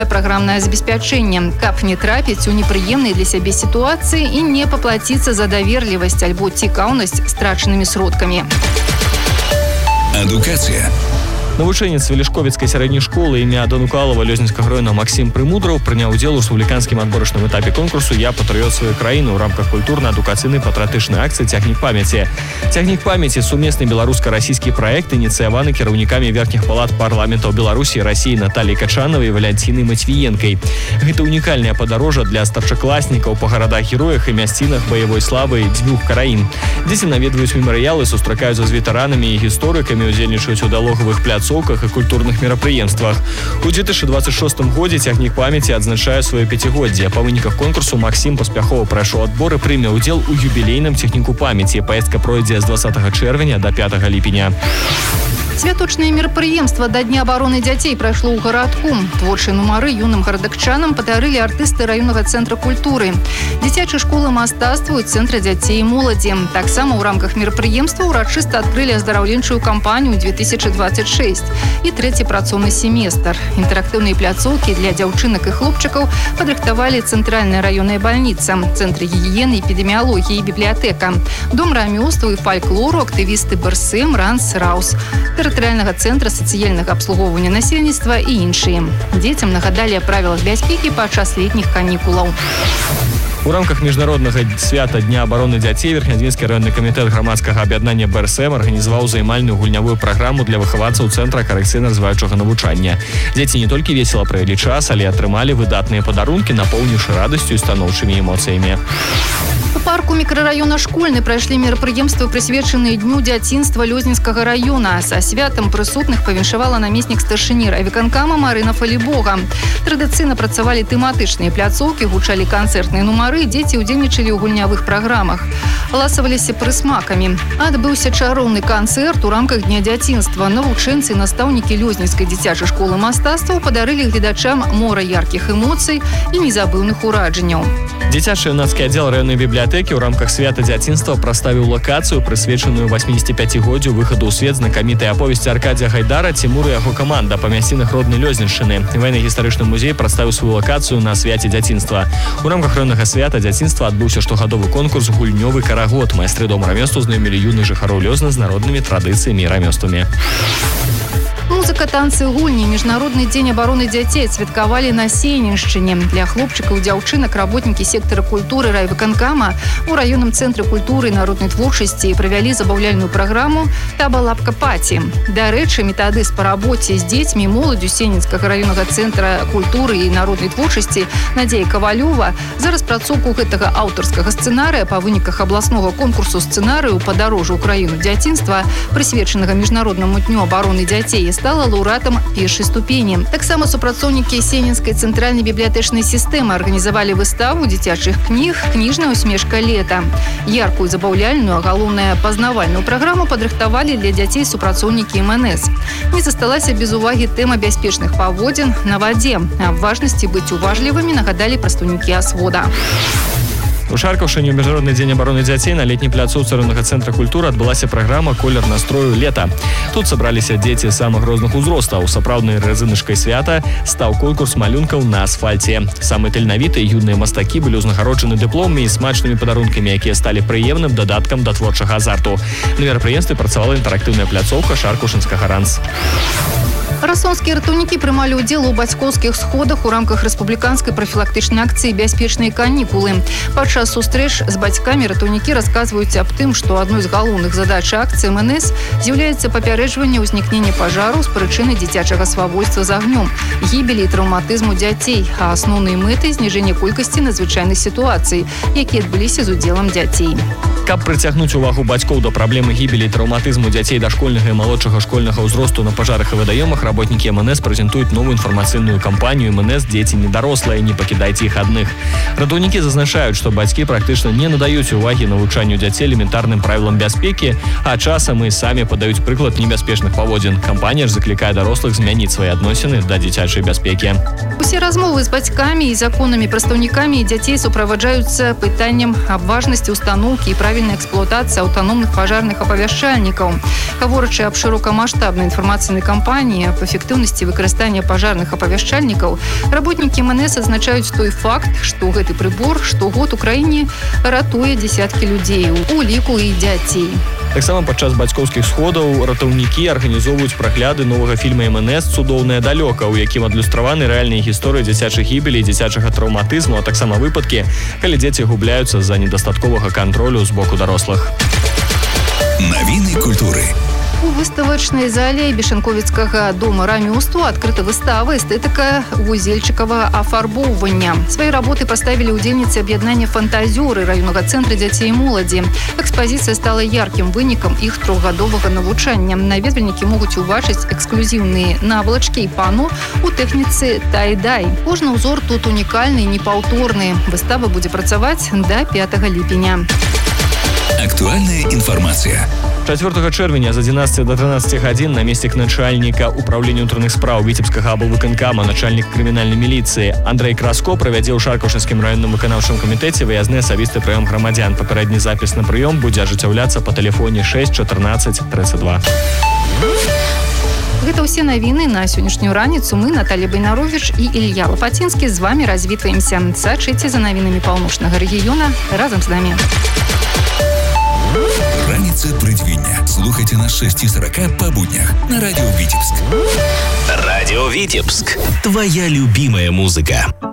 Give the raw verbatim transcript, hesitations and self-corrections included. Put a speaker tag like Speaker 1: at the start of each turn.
Speaker 1: Праграмнае забеспячэнне, каб не трапіць у непрыемныя для сябе сітуацыі і не паплаціцца за даверлівасць альбо цікаўнасць страчанымі сродкамі.
Speaker 2: Адукацыя.
Speaker 3: Навучэнец Велішковіцкай сярэдняй школы імя Данукалова Лёзненскага района Максим Прымудраў прыняў удзел у рэспубліканскім адборачным этапе конкурсу «Я патрыёт сваёй краіны» ў рамках культурна-адукацыйнай патрыятычнай акцыі «Цягнік памяці». «Цягнік памяці» – сумесны беларуска-расійскі праект, ініцыяваны кіраўнікамі верхніх палат парламентаў Беларусі і Расіі Наталіяй Качанавай і Валянцінай Матвіенкай. Гэта унікальнае падарожжа для старшакласнікаў па гарадах-героях і мясцінах баявой славы дзвюх краін. Дзеці наведваюць мемарыялы, сустракаюцца з ветэранамі і гісторыкамі, удзельнічаюць у дыалогавых пляцоўках і культурных мерапрыемствах. У две тысячи двадцать шестом годзе «Цягнік памяці» адзначае сваё пяцігоддзе. Па выніках конкурсу Максим паспяхова прайшоў адбор і прыме ўдзел у юбілейным цягніку памяці. Паездка пройдзе з двадцатага чэрвеня да пятага ліпеня.
Speaker 1: Святочнае мерапрыемства да Дня абароны дзяцей прайшло ў гарадку. Творчыя нумары юным гарадакчанам падарылі артысты раённага цэнтра культуры, дзіцячай школы мастацтва і цэнтра дзяцей і моладзі. Таксама ў рамках мерапрыемства ўрачыста адкрылі аздараўленчую кампанію две тысячи двадцать шесть і трэці працоўны семестр. Інтэрактыўныя пляцоўкі для дзяўчынак і хлопчыкаў падрыхтавалі цэнтральная раённая бальніца, цэнтр гігіены, эпідэміялогіі і бібліятэка, дом рамёстваў і фальклору, актывісты БРСМ, РАНС, РАУС, тэрытарыяльнага цэнтра сацыяльнага абслугоўвання насельніцтва і іншыя. Дзецям нагадалі о правілах бяспекі падчас летніх канікулаў.
Speaker 3: У рамках міжнароднага свята Дня абароны дзяцей Верхнядвінскі раённы камітэт грамадскага аб'яднання БРСМ арганізаваў займальную гульнявую праграму для выхаванцаў цэнтра карэкцыйна-развіваючага навучання. Дзеці не толькі весела правялі час, але атрымалі выдатныя падарункі, напоўніўшы радасцю і станоўчымі эмоцыямі.
Speaker 1: У парку мікрараёна Школьны прайшлі мерапрыемствы, прысвечаныя Дню дзяцінства Лёзненскага раёна. Са святам прысутных павіншавала намеснік старшыні райвыканкама Марына Фалібога. Традыцыйна працавалі тэматычныя пляцоўкі, гучалі канцэртныя нумары, дзеці ўдзельнічалі ў гульнявых праграмах. Ласаваліся прысмакамі. Адбыўся чароўны канцэрт у рамках Дня дзяцінства. Навучэнцы і настаўнікі Лёзненскай дзіцячай школы мастацтваў падарылі гледачам мора яркіх эмоцый і незабыўных уражанняў.
Speaker 3: Дзіцячы юнацкі аддзел раённай бібліятэкі ў рамках свята дзяцінства праставіў лакацыю, прысвечаную восьмідзесятіпяцігоддзю выхаду ў свет знакамітай аповесці Аркадзія Гайдара «Цімур і яго каманда» па мясцінах роднай Лёзненшчыны. Ваенна-гістарычны музей прадставіў сваю лакацыю на свяце дзяцінства. У рамках раённага свята дзяцінства адбыўся штогадовы конкурс «Гульнёвы карагод». Майстры дома рамёстваў знаёмілі юных жыхароў Лёзна з народнымі традыцыямі і рамёствамі.
Speaker 1: Музыка, танцы, гульні. Міжнародны дзень абароны дзяцей святкавалі на Сеніншчыне. Для хлопчыкаў і дзяўчынак работнікі сектара культуры райвыканкама у раённым цэнтры культуры і народнай творчасці правялі забаўляльную праграму «Таба-лапка паці». Дарэчы, метадыст па рабоце з дзецьмі і моладдзю Сенінскага раённага цэнтра культуры і народнай творчасці Надзея Кавалёва за распрацоўку гэтага аўтарскага сцэнарыя па выніках абласнога конкурсу сцэнарыю «Падарожжа ў краіну дзяцінства», прысвечанага міжнароднаму дню абароны дзяцей, стала лаўрэатам першай ступені. Таксама супрацоўнікі Сенінскай цэнтральнай бібліятэчнай сістэмы арганізавалі выставу дзіцячых кніг «Кніжная усмешка лета». Яркую, забаўляльную, а галоўнае пазнавальную праграму падрыхтавалі для дзяцей супрацоўнікі эм эн эс. Не засталася без увагі тэма бяспечных паводзін на вадзе. Аб важнасці быць уважлівымі нагадалі прадстаўнікі асвода.
Speaker 3: У Шаркаўшыне ў міжнародны дзень абароны дзяцей на летняй пляцоўцы раённага цэнтра культуры адбылася праграма «Колер настрою лета». Тут сабраліся дзеці самых розных узростаў. Сапраўднай разыначкай свята стаў конкурс малюнкаў на асфальце. Самыя таленавітыя юныя мастакі былі ўзнагароджаны дыпломамі і смачнымі падарункамі, якія сталі прыемным дадаткам да творчага азарту. На мерапрыемстве працавала інтэрактыўная пляцоўка Шаркаўшынскага ранс.
Speaker 1: Расонскія ратаўнікі прымалі ўдзел у бацькоўскіх сходах у рамках рэспубліканскай прафілактычнай акцыі «Бяспечныя канікулы». Падчас сустрэч з бацькамі ратаўнікі расказваюць аб тым, што адной з галоўных задач акцыі эм эн эс з'яўляецца папярэджванне ўзнікнення пажару з прычыны дзіцячага свавольства з агнём, гібелі і траўматызму дзяцей, а асноўнай мэтай зніжэння колькасці надзвычайных сітуацый, якія адбыліся з удзелам дзяцей.
Speaker 3: Каб прыцягнуць увагу бацькоў да праблемы гібелі і траўматызму дзяцей дашкольнага і малодшага школьнага ўзросту на пажарах і вадаёмах, работнікі эм эн эс прэзентуюць новую інфармацыйную кампанію «эм эн эс. Дзеці недарослыя, не пакідайце іх адных». Ратаўнікі зазначаюць, што бацькі практычна не надаюць увагі навучанню дзяцей элементарным правілам бяспекі, а часам і самі падаюць прыклад небяспечных паводзін. Кампанія ж заклікае дарослых змяніць свае адносіны да дзіцячай бяспекі.
Speaker 1: Усе размовы з бацькамі і законнымі прадстаўнікамі дзяцей суправаджаюцца пытаннем аб важнасці устаноўкі і правільнай эксплуатацыі аўтаномных пажарных апавяшчальнікаў. Гаворачы аб шырокамаштабнай інфармацыйнай кампаніі аб эфектыўнасці выкарыстання пажарных апавяшчальнікаў, работнікі эм эн эс адзначаюць той факт, што гэты прыбор штогод у краіне ратуе дзесяткі людзей, у ліку і дзяцей.
Speaker 3: Таксама падчас бацькоўскіх сходаў ратаўнікі арганізоўваюць прагляды новага фільма эм эн эс «Цудоўнае далёка», у якім адлюстраваны рэальныя гісторыі дзіцячай гібелі і дзіцячага траўматызму, а таксама выпадкі, калі дзеці губляюцца з-за недастатковага кантролю з боку дарослых.
Speaker 2: Навіны культуры.
Speaker 1: У выставачнай зале Бешанковіцкага дома рамёству адкрыта выстава «Эстэтыка вузельчыкавага афарбоўвання». Свае работы паставілі ўдзельніцы аб'яднання «Фантазёры» раённага цэнтра дзяцей і моладзі. Экспазіцыя стала яркім вынікам іх трохгадовага навучання. Наведвальнікі могуць убачыць эксклюзіўныя навалачкі і пано у тэхніцы тай-дай. Кожны ўзор тут унікальны і непаўторны. Выстава будзе працаваць да пятага ліпеня.
Speaker 2: Актуальная інфармацыя.
Speaker 3: чацвёртага чэрвеня з адзінаццаці да трынаццаці гадзін намеснік начальніка управлення ўнутраных спраў Віцебскага аблвыканкама, начальнік крымінальнай міліцыі Андрэй Краско правядзе ў Шаркаўшынскім раённым выканаўчым камітэце выязны асабісты прыём грамадзян. Папярэдні запіс на прыём будзе ажыццяўляцца па тэлефоне шэсць чатырнаццаць трыццаць два.
Speaker 1: Гэта ўсе навіны на сённяшнюю раніцу. Мы, Наталья Байнарович і Ілья Лапацінскі, з вамі развітваемся. Сачыце за навінамі паўночнага рэгіёна разам з намі.
Speaker 2: Раніца прыдвіння. Слухайце на шэсць сорока па буднях на радио Витебск.
Speaker 4: Радио Витебск. Твоя любимая музыка.